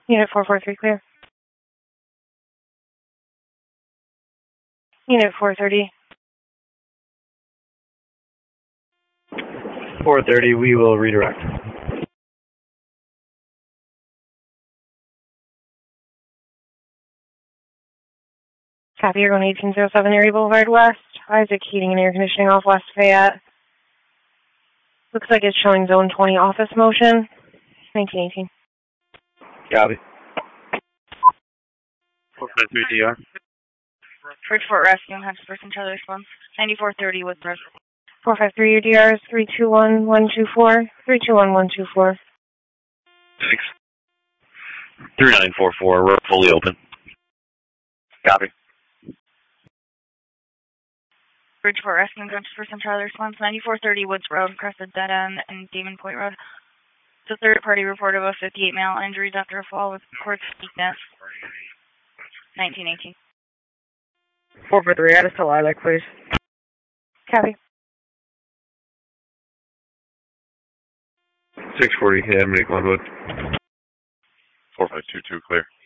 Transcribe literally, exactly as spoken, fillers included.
Unit four four three clear. Unit four thirty. four thirty, we will redirect. Copy, you're going eighteen oh seven Erie Boulevard West. Isaac Heating and Air Conditioning off West Fayette. Looks like it's showing zone twenty office motion. nineteen eighteen. Copy. four five three D R. Bridgeport Rescue, Hunts Person Charlie response. ninety-four thirty with Brooke. four five three, your D R is three two one one two four. three two one one two four. Thanks. three nine four four, we're fully open. Copy. Bridgeport Rescue, Hunts Person Charlie response. ninety-four thirty Woods Road, Crescent Dead End, and Demon Point Road. The third party report of a fifty-eight male injuries after a fall with cord weakness. nineteen eighteen. four four three, add us to Lilac, please. Copy. six forty, yeah, make one wood. four five two two, clear.